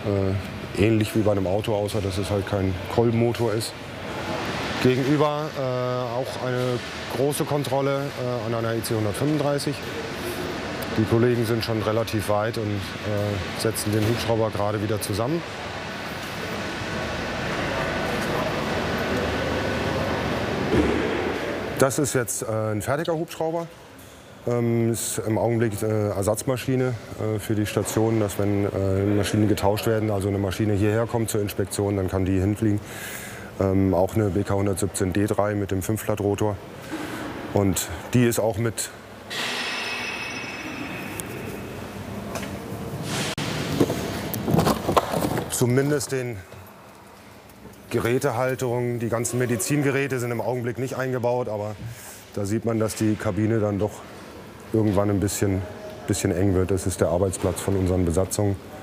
ähnlich wie bei einem Auto, außer dass es halt kein Kolbenmotor ist. Gegenüber auch eine große Kontrolle an einer EC 135. Die Kollegen sind schon relativ weit und setzen den Hubschrauber gerade wieder zusammen. Das ist jetzt ein fertiger Hubschrauber. Ist im Augenblick Ersatzmaschine für die Station, dass wenn Maschinen getauscht werden, also eine Maschine hierher kommt zur Inspektion, dann kann die hinfliegen. Auch eine BK 117 D3 mit dem 5-Blatt-Rotor. Und die ist auch mit zumindest den Gerätehalterungen. Die ganzen Medizingeräte sind im Augenblick nicht eingebaut, aber da sieht man, dass die Kabine dann doch irgendwann ein bisschen eng wird. Das ist der Arbeitsplatz von unseren Besatzungen.